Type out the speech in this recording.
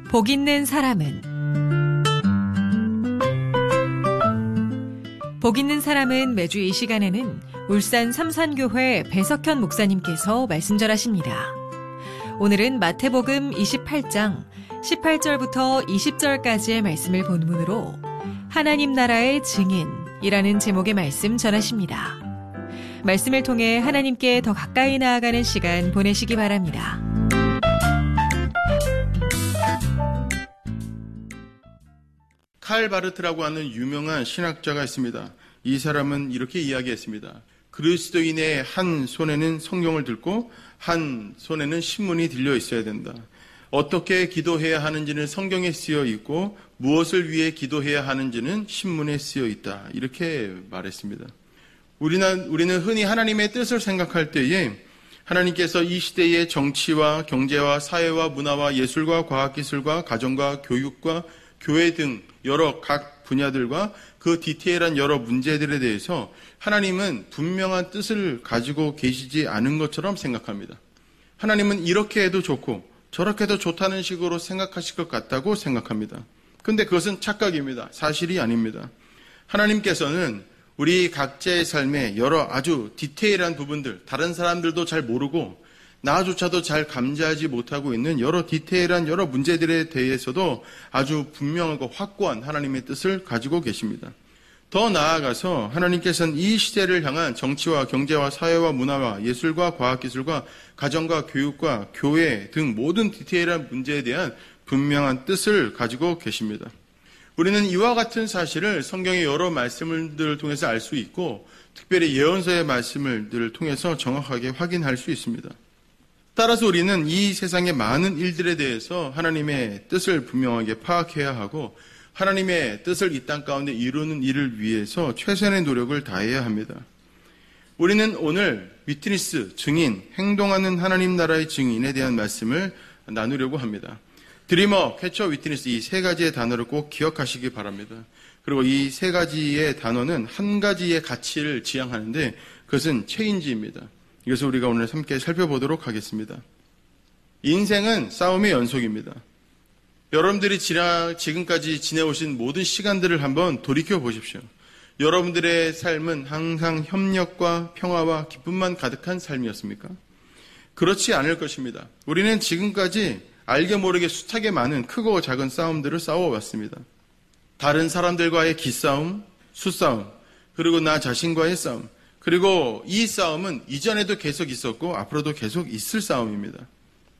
복 있는 사람은 복 있는 사람은 매주 이 시간에는 울산 삼산교회 배석현 목사님께서 말씀 전하십니다. 오늘은 마태복음 28장 18절부터 20절까지의 말씀을 본문으로 하나님 나라의 증인이라는 제목의 말씀 전하십니다. 말씀을 통해 하나님께 더 가까이 나아가는 시간 보내시기 바랍니다. 칼 바르트라고 하는 유명한 신학자가 있습니다. 이 사람은 이렇게 이야기했습니다. 그리스도인의 한 손에는 성경을 들고 한 손에는 신문이 들려 있어야 된다. 어떻게 기도해야 하는지는 성경에 쓰여 있고 무엇을 위해 기도해야 하는지는 신문에 쓰여 있다. 이렇게 말했습니다. 우리는 흔히 하나님의 뜻을 생각할 때에 하나님께서 이 시대의 정치와 경제와 사회와 문화와 예술과 과학기술과 가정과 교육과 교회 등 여러 각 분야들과 그 디테일한 여러 문제들에 대해서 하나님은 분명한 뜻을 가지고 계시지 않은 것처럼 생각합니다. 하나님은 이렇게 해도 좋고 저렇게 해도 좋다는 식으로 생각하실 것 같다고 생각합니다. 그런데 그것은 착각입니다. 사실이 아닙니다. 하나님께서는 우리 각자의 삶에 여러 아주 디테일한 부분들, 다른 사람들도 잘 모르고 나조차도 잘 감지하지 못하고 있는 여러 디테일한 여러 문제들에 대해서도 아주 분명하고 확고한 하나님의 뜻을 가지고 계십니다. 더 나아가서 하나님께서는 이 시대를 향한 정치와 경제와 사회와 문화와 예술과 과학기술과 가정과 교육과 교회 등 모든 디테일한 문제에 대한 분명한 뜻을 가지고 계십니다. 우리는 이와 같은 사실을 성경의 여러 말씀들을 통해서 알 수 있고 특별히 예언서의 말씀들을 통해서 정확하게 확인할 수 있습니다. 따라서 우리는 이 세상의 많은 일들에 대해서 하나님의 뜻을 분명하게 파악해야 하고 하나님의 뜻을 이 땅 가운데 이루는 일을 위해서 최선의 노력을 다해야 합니다. 우리는 오늘 위트니스, 증인, 행동하는 하나님 나라의 증인에 대한 말씀을 나누려고 합니다. 드리머, 캐쳐, 위트니스 이 세 가지의 단어를 꼭 기억하시기 바랍니다. 그리고 이 세 가지의 단어는 한 가지의 가치를 지향하는데 그것은 체인지입니다. 이것을 우리가 오늘 함께 살펴보도록 하겠습니다. 인생은 싸움의 연속입니다. 여러분들이 지금까지 지내오신 모든 시간들을 한번 돌이켜 보십시오. 여러분들의 삶은 항상 협력과 평화와 기쁨만 가득한 삶이었습니까? 그렇지 않을 것입니다. 우리는 지금까지 알게 모르게 숱하게 많은 크고 작은 싸움들을 싸워왔습니다. 다른 사람들과의 기싸움, 수싸움, 그리고 나 자신과의 싸움, 그리고 이 싸움은 이전에도 계속 있었고 앞으로도 계속 있을 싸움입니다.